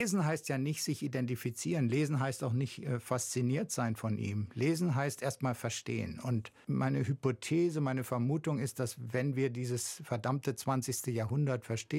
Lesen heißt ja nicht sich identifizieren. Lesen heißt auch nicht fasziniert sein von ihm. Lesen heißt erstmal verstehen. Und meine Hypothese, meine Vermutung ist, dass wenn wir dieses verdammte 20. Jahrhundert verstehen,